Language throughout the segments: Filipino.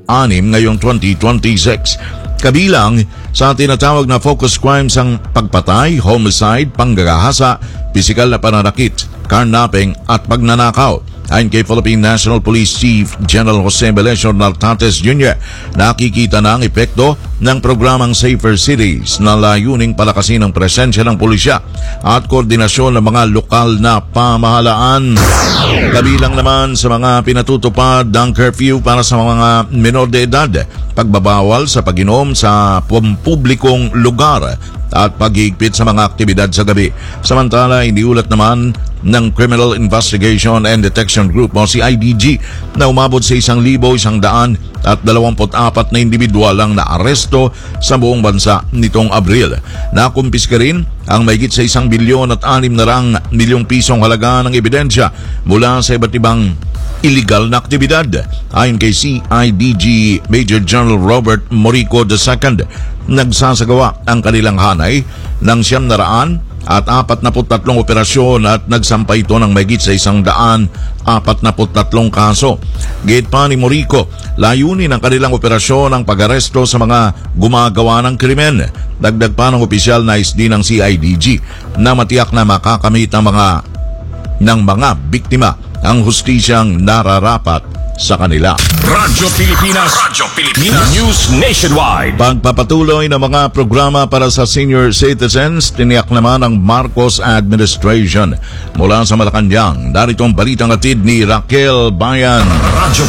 ngayong 2026. Kabilang sa tinatawag na focus crimes ang pagpatay, homicide, panggagahasa, pisikal na pananakit, carnapping at pagnanakaw. Ayon kay Philippine National Police Chief General Jose Belesio Nartates Jr., nakikita na ang epekto ng programang Safer Cities na layuning palakasin ang presensya ng pulisya at koordinasyon ng mga lokal na pamahalaan. Kabilang naman sa mga pinatutupad ang curfew para sa mga menor de edad, pagbabawal sa pag-inom sa pampublikong lugar at paghigpit sa mga aktibidad sa gabi. Samantala, iniulat naman ng Criminal Investigation and Detection Group o CIDG na umabot sa 1,124 na individual ang naaresto sa buong bansa nitong Abril. Nakumpiska rin ang mahigit sa 1 bilyon at 600 milyong pisong halaga ng ebidensya mula sa iba't ibang illegal na aktibidad. Ayon kay CIDG Major General Robert Morico II, nagsasagawa ang kanilang hanay ng 943 operasyon at nagsampay ito ng mahigit sa 143 kaso. Gayet pa ni Morico, layunin ng kanilang operasyon ang pag-aresto sa mga gumagawa ng krimen. Dagdag pa ng opisyal na isdi ng CIDG na matiyak na makakamit ng mga biktima ang hustisyang nararapat sa kanila. Radyo Pilipinas News Nationwide. Pagpapatuloy ng mga programa para sa senior citizens, tiniyak naman ng Marcos administration. Mula sa Malacanang, narito ang balitang hatid ni Raquel Bayan. Radyo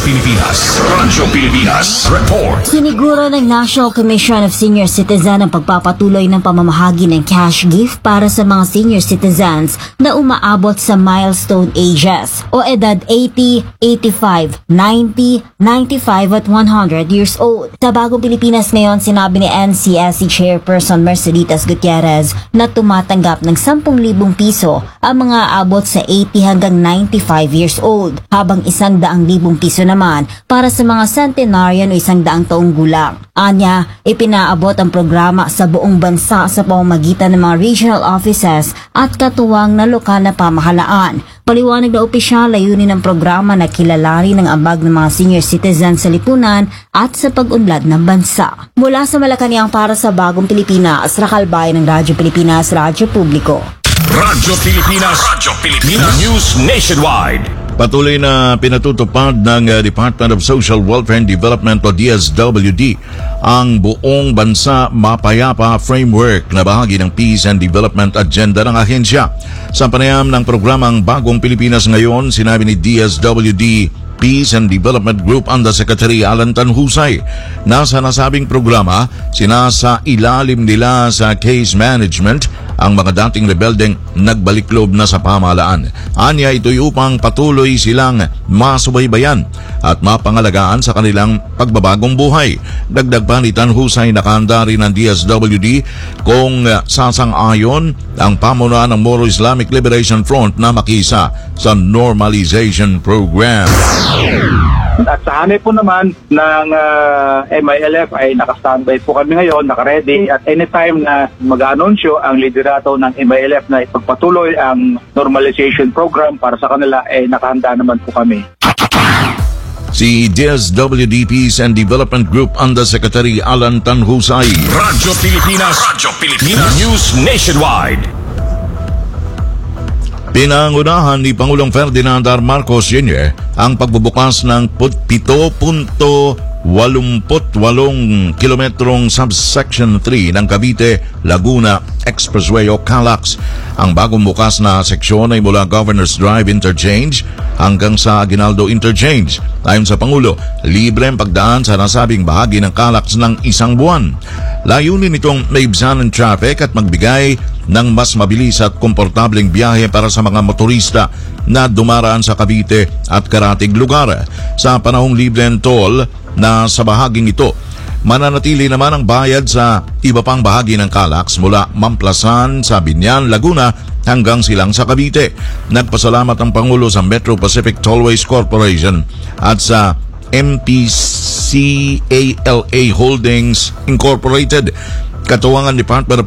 Pilipinas Report. Siniguro ng National Commission of Senior Citizen ang pagpapatuloy ng pamamahagi ng cash gift para sa mga senior citizens na umaabot sa milestone ages o edad 80, 85, 90, 95 at 100 years old. Sa Bagong Pilipinas ngayon, sinabi ni NCSC Chairperson Merceditas Gutierrez na tumatanggap ng 10,000 piso ang mga abot sa 80 hanggang 95 years old, habang 100,000 piso naman para sa mga centenarian o 100 taong gulang. Anya, ipinaabot ang programa sa buong bansa sa pamamagitan ng mga regional offices at katuwang na lokal na pamahalaan. Paliwanag na opisyal, layunin ng programa na kilalanin ng ambag ng mga senior citizens sa lipunan at sa pag-unlad ng bansa. Mula sa Malacanang para sa Bagong Pilipinas, Raquel Bayan ng Radyo Pilipinas, Radyo Publiko. Radyo Pilipinas News Nationwide. Patuloy na pinatutupad ng Department of Social Welfare and Development o DSWD ang buong bansa mapayapa framework na bahagi ng Peace and Development Agenda ng ahensya. Sa panayam ng programang Bagong Pilipinas ngayon, sinabi ni DSWD Peace and Development Group Undersecretary Alan Tanhusay na sa nasabing programa, sinasa ilalim nila sa case management ang mga dating rebeldeng nagbalik-loob na sa pamahalaan. Anya, ito'y upang patuloy silang masubaybayan at mapangalagaan sa kanilang pagbabagong buhay. Dagdag pa ni Tanhusay, nakahanda rin ng DSWD kung sasang-ayon ang pamunuan ng Moro Islamic Liberation Front na makisa sa normalization program. At sa hanay po naman ng MILF ay naka-standby po kami ngayon, naka-ready at anytime na mag-anunsyo ang liderato ng MILF na ipagpatuloy ang normalization program para sa kanila ay nakahanda naman po kami. Si DSWD Peace and Development Group Undersecretary Alan Tanhusay. Radyo Pilipinas News Nationwide. Pinangunahan ni Pangulong Ferdinand R. Marcos Jr. ang pagbubukas ng 7.88 kilometrong subsection 3 ng Cavite-Laguna Expressway o CALAX. Ang bagong bukas na seksyon ay mula Governor's Drive Interchange hanggang sa Aguinaldo Interchange. Ayon sa Pangulo, libre ang pagdaan sa nasabing bahagi ng CALAX ng isang buwan. Layunin itong maibsan ng traffic at magbigay ng mas mabilis at komportableng biyahe para sa mga motorista na dumaraan sa Cavite at karatig lugar. Sa panahong libre ang toll na sa bahaging ito, mananatili naman ang bayad sa iba pang bahagi ng CALAX mula Mamplasan sa Binyan, Laguna hanggang Silang sa Cavite. Nagpasalamat ang Pangulo sa Metro Pacific Tollways Corporation at sa MPCALA Holdings Incorporated, katuwang ang Department of